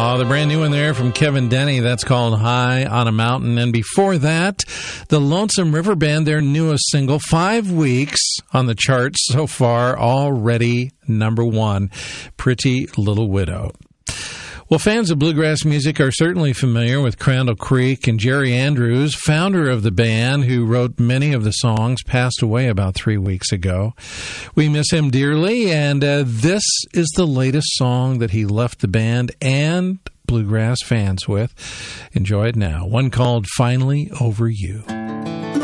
The brand new one there from Kevin Denny, that's called High on a Mountain. And before that, the Lonesome River Band, their newest single, 5 weeks on the charts so far, already number one, Pretty Little Widow. Well, fans of bluegrass music are certainly familiar with Crandall Creek, and Jerry Andrews, founder of the band, who wrote many of the songs, passed away about 3 weeks ago. We miss him dearly, and this is the latest song that he left the band and bluegrass fans with. Enjoy it now. One called Finally Over You.